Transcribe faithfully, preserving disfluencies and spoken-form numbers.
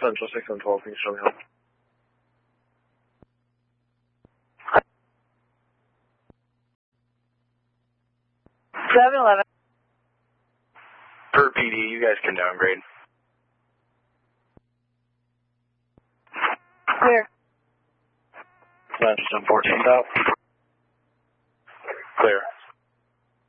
Central six and twelve, can you show me help? seven eleven. Per P D, you guys can downgrade. Clear. Central fourteen out. Clear.